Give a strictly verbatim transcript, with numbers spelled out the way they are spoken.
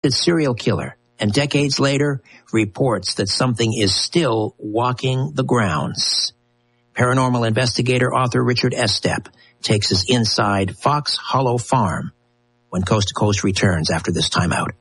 serial killer, and decades later reports that something is still walking the grounds. Paranormal investigator author Richard Estep takes us inside Fox Hollow Farm when Coast to Coast returns after this timeout.